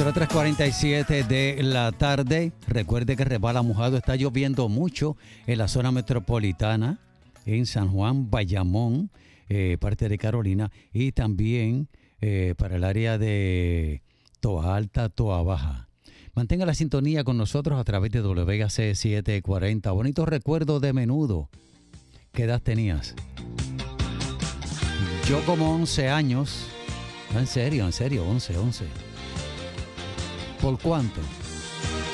Son las 3:47 de la tarde. Recuerde que resbala mojado. Está lloviendo mucho en la zona metropolitana, en San Juan, Bayamón, parte de Carolina, y también para el área de Toa Alta, Toa Baja. Mantenga la sintonía con nosotros a través de WAC 740. Bonitos recuerdos de Menudo. ¿Qué edad tenías? Yo como 11 años. En serio, 11. ¿Por cuánto?